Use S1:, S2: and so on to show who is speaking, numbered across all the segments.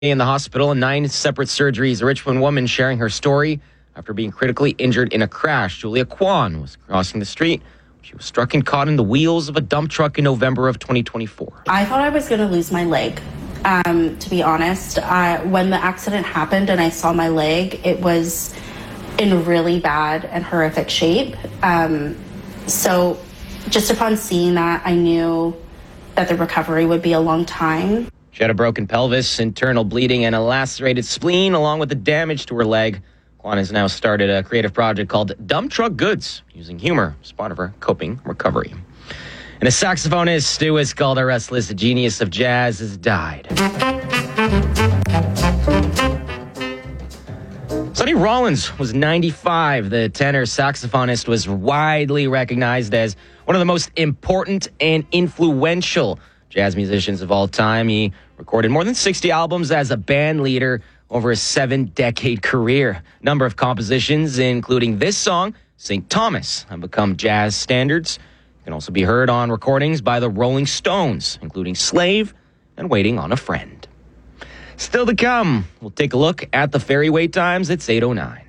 S1: In the hospital, 9 separate surgeries. A Richmond woman sharing her story after being critically injured in a crash. Julia Kwan was crossing the street. She was struck and caught in the wheels of a dump truck in November of 2024.
S2: I thought I was going to lose my leg, to be honest. When the accident happened and I saw my leg, it was in really bad and horrific shape. So just upon seeing that, I knew that the recovery would be a long time.
S1: She had a broken pelvis, internal bleeding, and a lacerated spleen, along with the damage to her leg. Kwan has now started a creative project called Dump Truck Goods, using humor as part of her coping recovery. And a saxophonist who is called a restless genius of jazz has died. Sonny Rollins was 95. The tenor saxophonist was widely recognized as one of the most important and influential jazz musicians of all time. He recorded more than 60 albums as a band leader over a 7-decade career. Number of compositions, including this song, St. Thomas, have become jazz standards. It can also be heard on recordings by the Rolling Stones, including Slave and Waiting on a Friend. Still to come, we'll take a look at the ferry wait times. It's 8:09.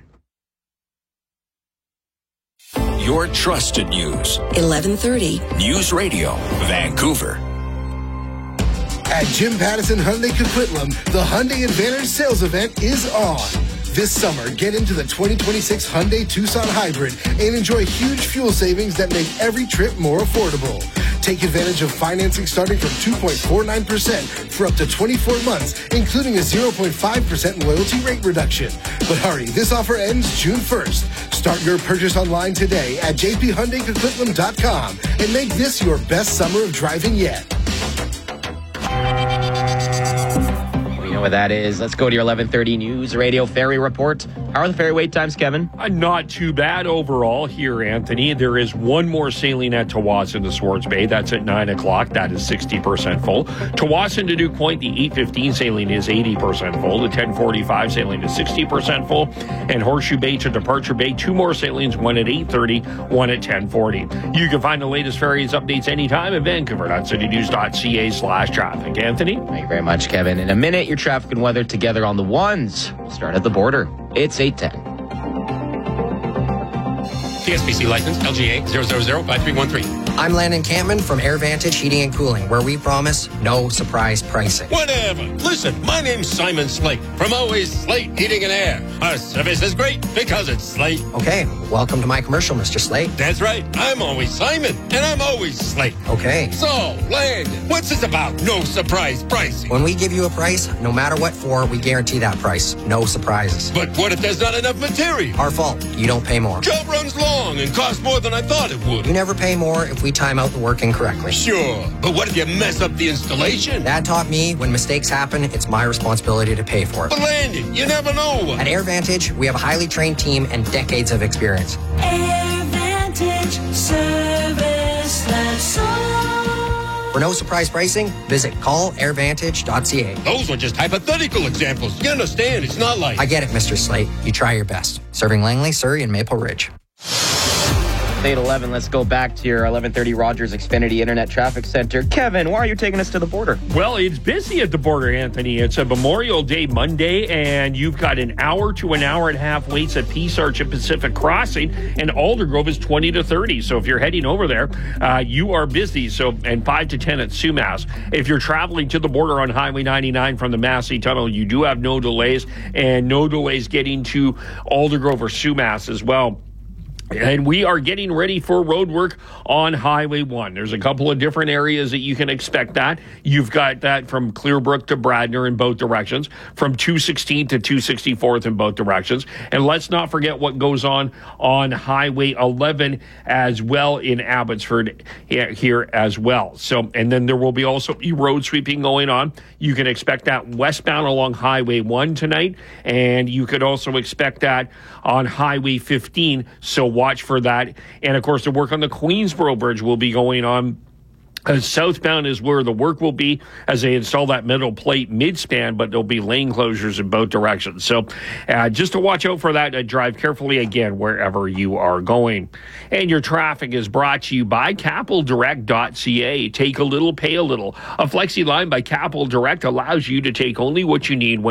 S3: Your trusted news.
S4: 1130.
S3: News Radio, Vancouver.
S5: At Jim Pattison Hyundai Coquitlam, the Hyundai Advantage sales event is on. This summer, get into the 2026 Hyundai Tucson Hybrid and enjoy huge fuel savings that make every trip more affordable. Take advantage of financing starting from 2.49% for up to 24 months, including a 0.5% loyalty rate reduction. But hurry, this offer ends June 1st. Start your purchase online today at jphyundaicoquitlam.com and make this your best summer of driving yet.
S1: What that is. Let's go to your 11:30 News Radio Ferry Report. How are the ferry wait times, Kevin?
S6: Not too bad overall here, Anthony. There is one more sailing at Tawasin to Swartz Bay. That's at 9 o'clock. That is 60% full. Tawasin to Duke Point, the 8:15 sailing is 80% full. The 10:45 sailing is 60% full. And Horseshoe Bay to Departure Bay, 2 more sailings, one at 8:30, one at 10:40. You can find the latest ferries updates anytime at vancouver.citynews.ca/traffic. Anthony?
S1: Thank you very much, Kevin. In a minute, your traffic and weather together on the ones. We'll start at the border. It's 8:10.
S7: TSPC license LGA 0005313.
S8: I'm Landon Campman from AirVantage Heating and Cooling, where we promise no surprise pricing.
S7: Whatever. Listen, my name's Simon Slate from Always Slate Heating and Air. Our service is great because it's Slate.
S8: Okay, welcome to my commercial, Mr. Slate.
S7: That's right. I'm always Simon, and I'm always Slate.
S8: Okay.
S7: So, Landon, what's this about no surprise pricing?
S8: When we give you a price, no matter what for, we guarantee that price. No surprises.
S7: But what if there's not enough material?
S8: Our fault. You don't pay more.
S7: Job runs long and costs more than I thought it would.
S8: You never pay more if we time out the work incorrectly.
S7: Sure, but what if you mess up the installation?
S8: Dad taught me when mistakes happen, it's my responsibility to pay for it.
S7: But Landon, you never know.
S8: At AirVantage, we have a highly trained team and decades of experience.
S4: AirVantage service that's all.
S8: For no surprise pricing, visit callairvantage.ca.
S7: Those were just hypothetical examples. You understand, it's not like...
S8: I get it, Mr. Slate. You try your best. Serving Langley, Surrey, and Maple Ridge.
S1: 8:11. Let's go back to your 11:30 Rogers Xfinity Internet Traffic Center. Kevin, why are you taking us to the border?
S6: Well, it's busy at the border, Anthony. It's a Memorial Day Monday, and you've got an hour to an hour and a half waits at Peace Arch and Pacific Crossing, and Aldergrove is 20 to 30. So if you're heading over there, you are busy. So, and 5 to 10 at Sumas. If you're traveling to the border on Highway 99 from the Massey Tunnel, you do have no delays, and no delays getting to Aldergrove or Sumas as well. And we are getting ready for road work on Highway 1. There's a couple of different areas that you can expect that. You've got that from Clearbrook to Bradner in both directions, from 216th to 264th in both directions. And let's not forget what goes on Highway 11 as well in Abbotsford here as well. So, and then there will be also road sweeping going on. You can expect that westbound along Highway 1 tonight, and you could also expect that on Highway 15. So watch for that. And, of course, the work on the Queensboro Bridge will be going on Southbound is where the work will be as they install that metal plate mid-span, but there'll be lane closures in both directions. So just to watch out for that, drive carefully again wherever you are going. And your traffic is brought to you by CapitalDirect.ca. Take a little, pay a little. A flexi line by Capital Direct allows you to take only what you need when